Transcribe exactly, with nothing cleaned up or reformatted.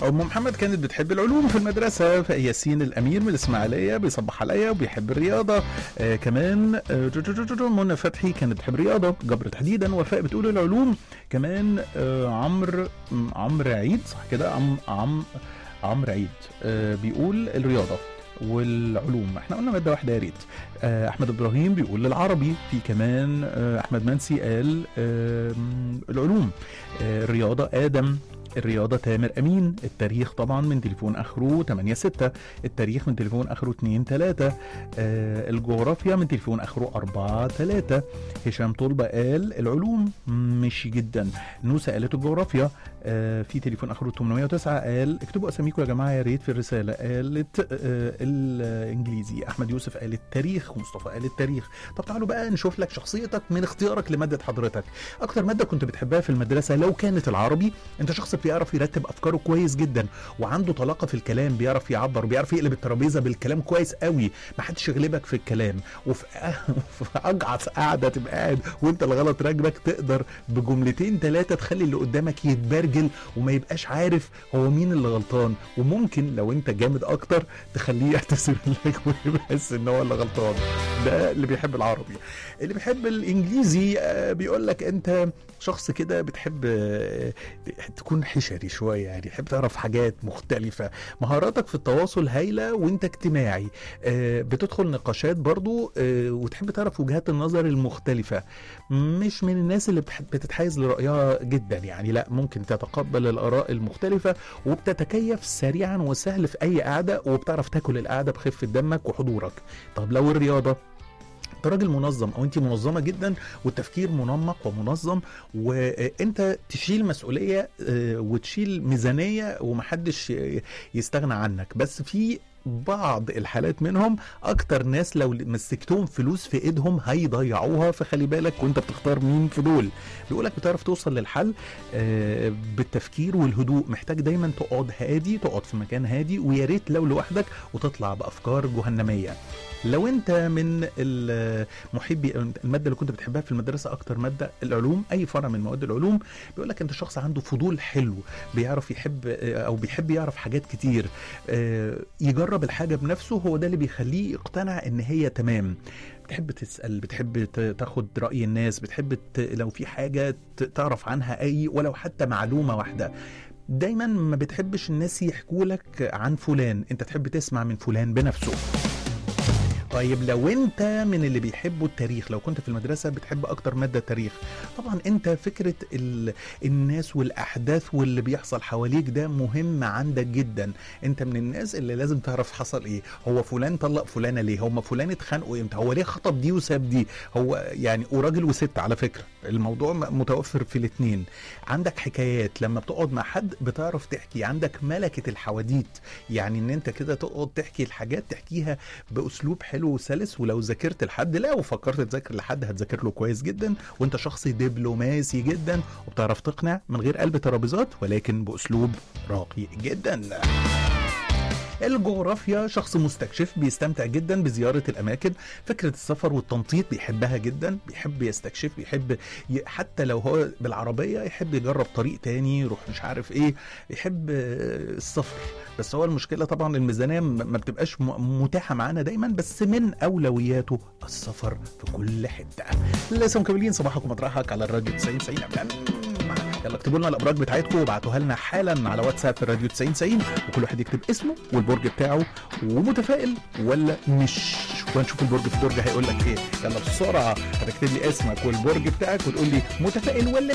ام محمد كانت بتحب العلوم في المدرسه. ياسين الامير من الاسماعيليه بيصبح عليا وبيحب الرياضه. آه كمان آه جو جو جو جو منى فتحي كانت بتحب الرياضه، جبر تحديدا. وفاء بتقول العلوم. كمان آه عمرو عمرو عيد صح كده، عم عم عمرو عيد آه بيقول الرياضه والعلوم. احنا قلنا ماده واحده يا ريت. آه احمد ابراهيم بيقول للعربي. في كمان آه احمد منسي قال آه العلوم. آه الرياضه ادم. الرياضة تامر أمين. التاريخ طبعا من تليفون آخره ثمانية ستة. التاريخ من تليفون آخره اثنين ثلاثة. آه الجغرافيا من تليفون آخره أربعة ثلاثة. هشام طلبة قال العلوم. مشي جدا. نوسة قالت الجغرافيا. آه في تليفون آخره ثمانمائة وتسعة قال اكتبوا أساميكم يا جماعة يا ريت في الرسالة. قالت آه الإنجليزي. أحمد يوسف قال التاريخ. ومصطفى قال التاريخ. طب تعالوا بقى نشوف لك شخصيتك من اختيارك لمادة حضرتك. أكتر مادة كنت بتحبها في المدرسة لو كانت العربي. أنت شخص بيعرف يرتب افكاره كويس جدا وعنده طلاقه في الكلام، بيعرف يعبر وبيعرف يقلب الترابيزه بالكلام كويس قوي، ما حدش يغلبك في الكلام. وفي اجعص قاعده تبقى قاعد وانت الغلط راكبك، تقدر بجملتين ثلاثه تخلي اللي قدامك يتبرجل وما يبقاش عارف هو مين اللي غلطان. وممكن لو انت جامد اكتر تخليه يعتذر لك ويحس ان هو اللي غلطان. ده اللي بيحب العربي. اللي بيحب الانجليزي بيقول لك انت شخص كده بتحب تكون حشري شويه، يعني تحب تعرف حاجات مختلفه. مهاراتك في التواصل هايله وانت اجتماعي. بتدخل نقاشات برضو وتحب تعرف وجهات النظر المختلفه. مش من الناس اللي بتتحيز لرأيها جدا، يعني لا، ممكن تتقبل الآراء المختلفة وبتتكيف سريعا وسهل في أي قعدة، وبتعرف تاكل القعدة بخفة دمك وحضورك. طب لو الرياضة، انت راجل منظم او انت منظمه جدا والتفكير منمق ومنظم، وانت تشيل مسؤوليه وتشيل ميزانيه ومحدش يستغنى عنك. بس في بعض الحالات منهم اكتر ناس لو مسكتهم فلوس في ايدهم هيضيعوها، فخلي بالك وانت بتختار مين في دول. بيقولك بتعرف توصل للحل بالتفكير والهدوء. محتاج دايما تقعد هادي، تقعد في مكان هادي، ويا ريت لو لوحدك وتطلع بافكار جهنميه. لو انت من المحبي الماده اللي كنت بتحبها في المدرسه اكتر ماده العلوم، اي فرع من مواد العلوم، بيقول لك انت شخص عنده فضول حلو، بيعرف يحب او بيحب يعرف حاجات كتير، يجرب الحاجه بنفسه، هو ده اللي بيخليه يقتنع ان هي تمام. بتحب تسال، بتحب تاخد راي الناس، بتحب لو في حاجه تعرف عنها اي ولو حتى معلومه واحده. دايما ما بتحبش الناس يحكوا لك عن فلان، انت تحب تسمع من فلان بنفسه. طيب لو انت من اللي بيحبوا التاريخ، لو كنت في المدرسة بتحب اكتر مادة تاريخ، طبعا انت فكرة الناس والاحداث واللي بيحصل حواليك ده مهم عندك جدا. انت من الناس اللي لازم تعرف حصل ايه، هو فلان طلق فلانة ليه، هم فلان اتخانقوا امتى، هو ليه خطب دي وساب دي، هو يعني وراجل وست على فكرة الموضوع متوفر في الاتنين. عندك حكايات لما بتقعد مع حد بتعرف تحكي، عندك ملكة الحواديت، يعني ان انت كده تقعد تحكي الحاجات تحكيها باسلوب حلو وسلس. ولو ذاكرت لحد، لا وفكرت تذاكر لحد، هتذاكر له كويس جدا، وانت شخص دبلوماسي جدا وبتعرف تقنع من غير قلب ترابيزات ولكن باسلوب راقي جدا. الجغرافيا شخص مستكشف، بيستمتع جدا بزيارة الأماكن، فكرة السفر والتنطيط بيحبها جدا، بيحب يستكشف، بيحب ي... حتى لو هو بالعربية يحب يجرب طريق تاني، يروح مش عارف ايه، يحب السفر. بس هو المشكلة طبعا الميزانية ما بتبقاش متاحة معانا دايما، بس من أولوياته السفر في كل حتة. لسه مكملين صباحكم مطرحك على الراديو تسعين تسعين. يلا اكتبوا لنا الابراج بتاعتكم وابعتوها لنا حالا على واتساب في الراديو تسعين تسعين، وكل واحد يكتب اسمه والبرج بتاعه ومتفائل ولا مش، ونشوف البرج في الدرج هيقول لك ايه. يلا بسرعه هتكتب لي اسمك والبرج بتاعك وتقول لي متفائل ولا